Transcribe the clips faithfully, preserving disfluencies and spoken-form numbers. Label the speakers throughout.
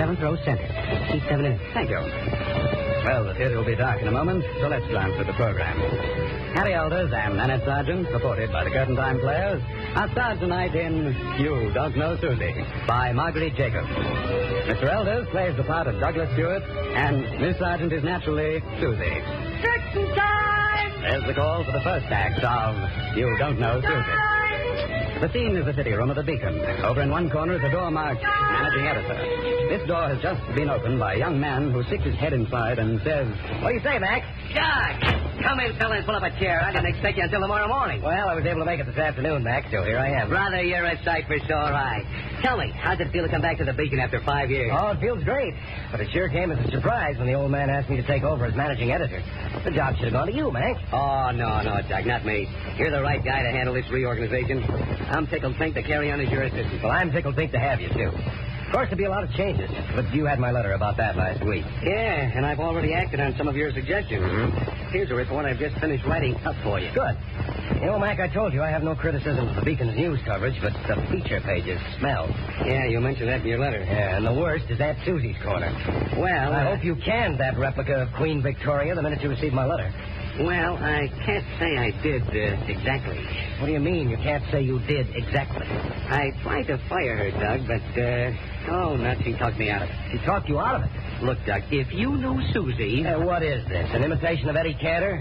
Speaker 1: seventh row center. Seat seven in.
Speaker 2: Thank you. Well, the theater will be dark in a moment, so let's glance at the program. Harry Elders and Nanette Sargent, supported by the Curtain Time Players, are starred tonight in You Don't Know Susie by Marguerite Jacob. Mister Elders plays the part of Douglas Stewart, and Miss Sargent is naturally Susie.
Speaker 3: Curtain time!
Speaker 2: There's the call for the first act of You Don't Know Susie. The scene is the city room of the Beacon. Over in one corner is a door marked Managing Editor. This door has just been opened by a young man who sticks his head inside and says, "What do you say, Mac?"
Speaker 1: Doug! Come in, fella, and pull up a chair. I didn't expect you until tomorrow morning.
Speaker 2: Well, I was able to make it this afternoon, Mac, so here I am.
Speaker 1: Brother, you're a sight for sore eye. Tell me, how's it feel to come back to the Beacon after five years?
Speaker 2: Oh, it feels great. But it sure came as a surprise when the old man asked me to take over as managing editor. The job should have gone to you, Mac.
Speaker 1: Oh, no, no, Doug, not me. You're the right guy to handle this reorganization. I'm tickled pink to carry on as your assistant.
Speaker 2: Well, I'm tickled pink to have you, too. Of course, there'll be a lot of changes, but you had my letter about that last week.
Speaker 1: Yeah, and I've already acted on some of your suggestions.
Speaker 2: Mm-hmm.
Speaker 1: Here's a report I've just finished writing up for you.
Speaker 2: Good. You know, Mac, I told you I have no criticism of the Beacon's news coverage, but the feature pages smell.
Speaker 1: Yeah, you mentioned that in your letter.
Speaker 2: Yeah, and the worst is Aunt Susie's corner.
Speaker 1: Well,
Speaker 2: I
Speaker 1: uh,
Speaker 2: hope you canned that replica of Queen Victoria the minute you received my letter.
Speaker 1: Well, I can't say I did uh, exactly.
Speaker 2: What do you mean you can't say you did exactly?
Speaker 1: I tried to fire her, Doug, but, uh, oh, no, she talked me out of it.
Speaker 2: She talked you out of it.
Speaker 1: Look, Doug, if you knew Susie...
Speaker 2: Uh, what is this, an imitation of Eddie Cantor?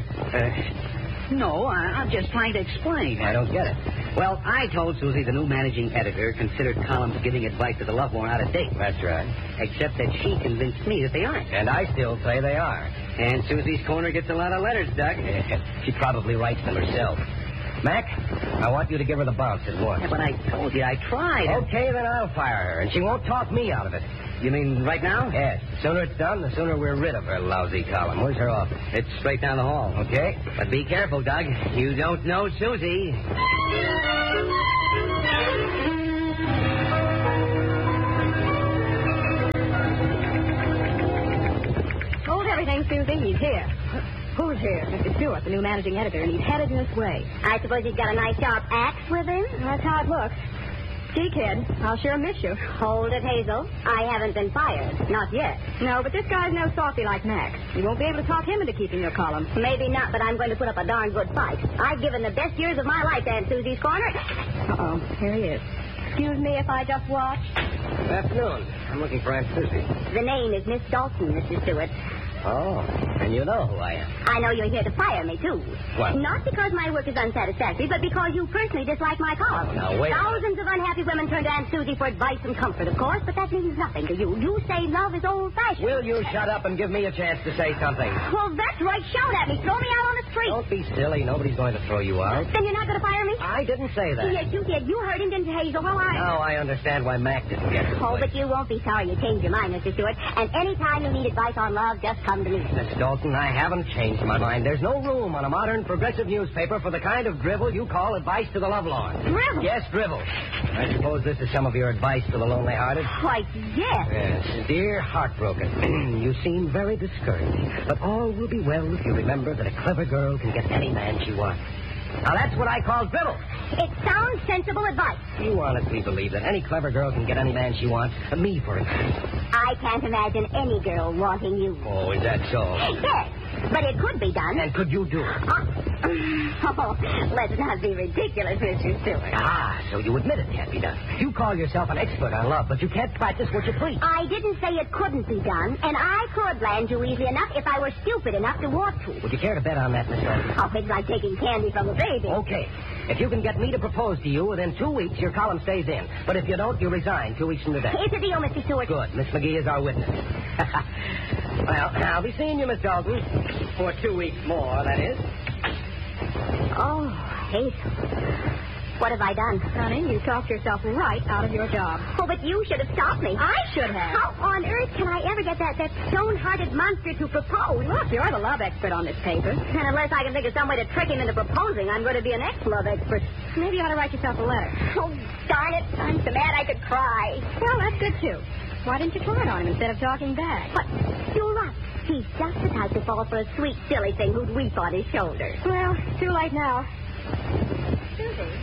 Speaker 1: Uh, no, I, I'm just trying to explain.
Speaker 2: I don't get it.
Speaker 1: Well, I told Susie the new managing editor considered columns giving advice to the Lovemore out of date.
Speaker 2: That's right.
Speaker 1: Except that she convinced me that they aren't.
Speaker 2: And I still say they are.
Speaker 1: And Susie's corner gets a lot of letters, Doug.
Speaker 2: She probably writes them herself. Mac, I want you to give her the bounce at once.
Speaker 1: Yeah, but I told you I tried.
Speaker 2: Okay, then I'll fire her, and she won't talk me out of it.
Speaker 1: You mean right now?
Speaker 2: Yes. The sooner it's done, the sooner we're rid of her lousy column. Where's her office?
Speaker 1: It's straight down the hall.
Speaker 2: Okay.
Speaker 1: But be careful, Doug. You don't know Susie.
Speaker 3: Hold everything, Susie. He's here. Who's here? Mister Stewart, the new managing editor, and he's headed this way.
Speaker 4: I suppose he's got a nice sharp axe with him?
Speaker 3: That's how it looks. Gee, kid, I'll sure miss you.
Speaker 4: Hold it, Hazel. I haven't been fired. Not yet.
Speaker 3: No, but this guy's no softy like Max. You won't be able to talk him into keeping your column.
Speaker 4: Maybe not, but I'm going to put up a darn good fight. I've given the best years of my life to Aunt Susie's corner.
Speaker 3: Uh-oh, here he is. Excuse me if I just watch.
Speaker 2: Good afternoon. I'm looking for Aunt Susie.
Speaker 4: The name is Miss Dalton, Mister Stewart.
Speaker 2: Oh, and you know who I am.
Speaker 4: I know you're here to fire me, too.
Speaker 2: What?
Speaker 4: Not because my work is unsatisfactory, but because you personally dislike my column.
Speaker 2: Now, wait a
Speaker 4: Thousands of unhappy women turn to Aunt Susie for advice and comfort, of course, but that means nothing to you. You say love is old-fashioned.
Speaker 2: Will you shut up and give me a chance to say something?
Speaker 4: Well, that's right. Shout at me. Throw me out on the street.
Speaker 2: Don't be silly. Nobody's going to throw you out.
Speaker 4: Then you're not going to fire me?
Speaker 2: I didn't say that.
Speaker 4: Yes, you did. You heard him, didn't you, Hazel? Well, I...
Speaker 2: Now I understand why Mac didn't get her.
Speaker 4: Oh, but you won't be sorry you changed your mind, Mister Stewart. And any time you need advice on love, just come to me.
Speaker 2: Miss Dalton, I haven't changed my mind. There's no room on a modern progressive newspaper for the kind of drivel you call advice to the lovelorn.
Speaker 4: Drivel?
Speaker 2: Yes, drivel. I suppose this is some of your advice to the lonely-hearted?
Speaker 4: Why, yes.
Speaker 2: Yes. Dear Heartbroken, you seem very discouraged. But all will be well if you remember that a clever girl can get any man she wants. Now, that's what I call drivel.
Speaker 4: It sounds sensible advice.
Speaker 2: You honestly believe that any clever girl can get any man she wants? Me, for instance.
Speaker 4: I can't imagine any girl wanting you.
Speaker 2: Oh, is that so?
Speaker 4: Yes, but it could be done.
Speaker 2: And could you do it?
Speaker 4: Uh, oh, let's not be ridiculous, Mister Stewart.
Speaker 2: Ah, so you admit it can't be done. You call yourself an expert on love, but you can't practice what you preach.
Speaker 4: I didn't say it couldn't be done, and I could land you easily enough if I were stupid enough to want to.
Speaker 2: Would you care to bet on that, Miss Dalton?
Speaker 4: Oh, it's like taking candy from a baby.
Speaker 2: Okay. If you can get me to propose to you, within two weeks your column stays in. But if you don't, you resign two weeks from today.
Speaker 4: It's a deal, Mister Stewart.
Speaker 2: Good. Miss McGee is our witness. Well, I'll be seeing you, Miss Dalton. For two weeks more, that is.
Speaker 4: Oh, Hazel. What have I done?
Speaker 3: Honey, you talked yourself right out of your job.
Speaker 4: Oh, but you should have stopped me.
Speaker 3: I should have.
Speaker 4: How on earth can I ever get that, that stone-hearted monster to propose?
Speaker 3: Look, you're the love expert on this paper.
Speaker 4: And unless I can think of some way to trick him into proposing, I'm going to be an ex-love expert.
Speaker 3: Maybe you ought to write yourself a letter.
Speaker 4: Oh, darn it. I'm so mad I could cry.
Speaker 3: Well, that's good, too. Why didn't you cry on him instead of talking back?
Speaker 4: But you're right. He's just the type to fall for a sweet, silly thing who'd weep on his shoulder.
Speaker 3: Well, too late now. Susie,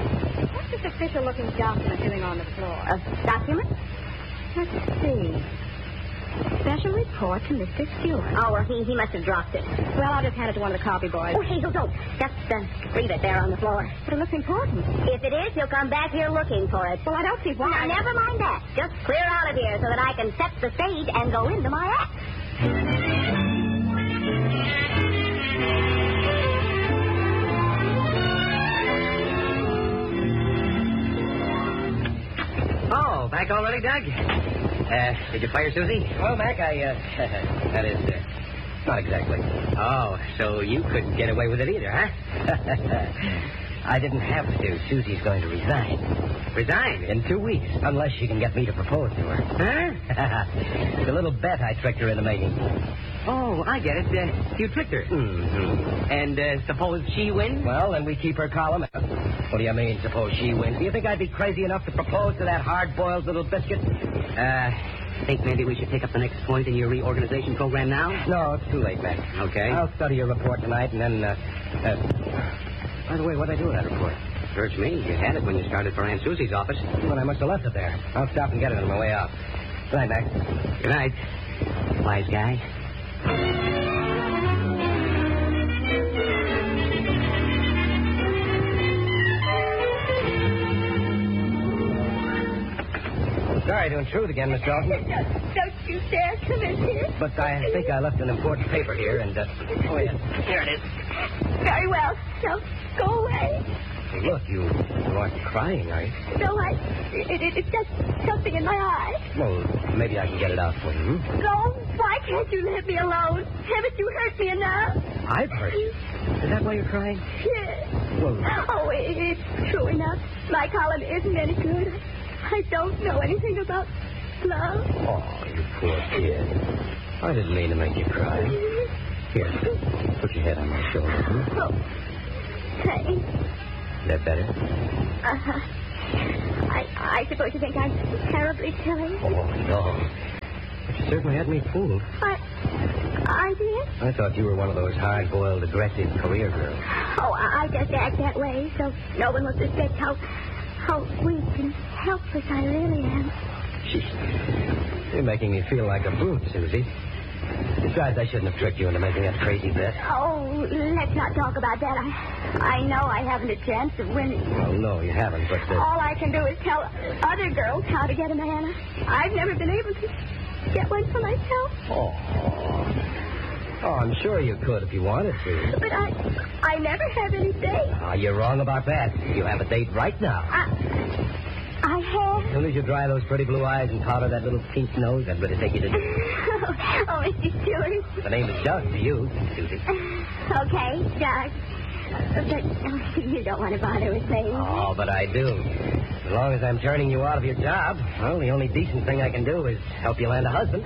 Speaker 3: what's this official-looking document doing on the floor?
Speaker 4: A document?
Speaker 3: Let's see. Special report to Mister Stewart.
Speaker 4: Oh, well, he, he must have dropped it.
Speaker 3: Well, I'll just hand it to one of the copy boys.
Speaker 4: Oh, Hazel, don't. Just uh, leave it there on the floor.
Speaker 3: But it looks important.
Speaker 4: If it is, you'll come back here looking for it.
Speaker 3: Well, I don't see why.
Speaker 4: Now, never mind that. Just clear out of here so that I can set the stage and go into my act.
Speaker 1: Oh, back already, Doug? Uh, did you fire Susie?
Speaker 2: Well, Mac, I, uh, that is, uh, not exactly.
Speaker 1: Oh, so you couldn't get away with it either, huh?
Speaker 2: I didn't have to. Susie's going to resign.
Speaker 1: Resign?
Speaker 2: In two weeks, unless she can get me to propose to her.
Speaker 1: Huh?
Speaker 2: It's a little bet I tricked her into making.
Speaker 1: Oh, I get it. Uh, you tricked her.
Speaker 2: Mm-hmm.
Speaker 1: And uh, suppose she wins?
Speaker 2: Well, then we keep her column. What do you mean, suppose she wins? Do you think I'd be crazy enough to propose to that hard-boiled little biscuit?
Speaker 1: Uh, think maybe we should take up the next point in your reorganization program now?
Speaker 2: No, it's too late, Mac.
Speaker 1: Okay.
Speaker 2: I'll study your report tonight, and then, uh... uh by the way, what'd I do with that report?
Speaker 1: Search me. You had it when you started for Aunt Susie's office.
Speaker 2: Well, I must have left it there. I'll stop and get it on my way out. Good night, Mac.
Speaker 1: Good night, wise guy.
Speaker 2: Sorry to intrude again, Miss Dalton.
Speaker 3: Don't, don't you dare come in here.
Speaker 2: But I think I left an important paper here, and, uh... Oh, yes. Here it is.
Speaker 3: Very well. Now, go away.
Speaker 2: Look, you, you aren't crying, are you?
Speaker 3: No, I... It, it, it's just something in my eye.
Speaker 2: Well, maybe I can get it out for you. Hmm?
Speaker 3: No, why can't you let me alone? Haven't you hurt me enough?
Speaker 2: I've hurt you. Is that why you're crying?
Speaker 3: Yes.
Speaker 2: Well...
Speaker 3: Oh, it, it's true enough. My column isn't any good. I don't know anything about love.
Speaker 2: Oh, you poor kid. I didn't mean to make you cry. Here, put your head on my shoulder. Hmm?
Speaker 3: Oh, thanks.
Speaker 2: Is that better?
Speaker 3: Uh-huh. I, I suppose you think I'm terribly silly.
Speaker 2: Oh, no. But you certainly had me fooled.
Speaker 3: I... I did?
Speaker 2: I thought you were one of those hard-boiled, aggressive career girls.
Speaker 3: Oh, I I just act that way so no one will suspect how... how weak and helpless I really am.
Speaker 2: Gee, you're making me feel like a brute, Susie. Besides, I shouldn't have tricked you into making that crazy bet.
Speaker 3: Oh, let's not talk about that. I I know I haven't a chance of winning.
Speaker 2: Well, no, you haven't, but... Uh...
Speaker 3: All I can do is tell other girls how to get a man. I've never been able to get one for myself.
Speaker 2: Oh. Oh, I'm sure you could if you wanted to.
Speaker 3: But I I never have any date.
Speaker 2: Ah, you're wrong about that. You have a date right now.
Speaker 3: I, I have.
Speaker 2: As soon as you dry those pretty blue eyes and powder that little pink nose, I'm going to take you to...
Speaker 3: Oh, Mister Stewart.
Speaker 2: The name is Doug to you, Susie.
Speaker 3: Okay, Doug. But oh, you don't want to bother with me.
Speaker 2: Oh, but I do. As long as I'm turning you out of your job, well, the only decent thing I can do is help you land a husband.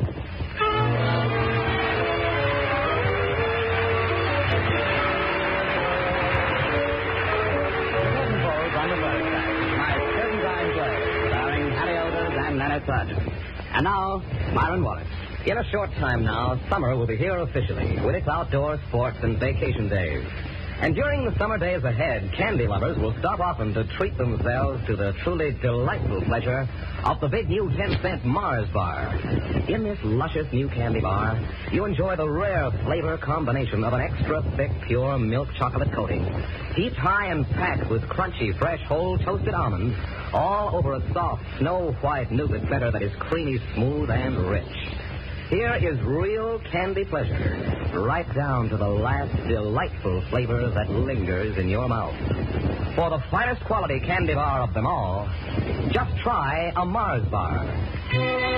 Speaker 1: And now, Myron Wallace.
Speaker 2: In a short time now, summer will be here officially with its outdoor sports and vacation days. And during the summer days ahead, candy lovers will stop often to treat themselves to the truly delightful pleasure of the big new ten-cent Mars bar. In this luscious new candy bar, you enjoy the rare flavor combination of an extra thick, pure milk chocolate coating, heaped high and packed with crunchy, fresh, whole toasted almonds, all over a soft, snow-white nougat center that is creamy, smooth, and rich. Here is real candy pleasure, right down to the last delightful flavor that lingers in your mouth. For the finest quality candy bar of them all, just try a Mars bar.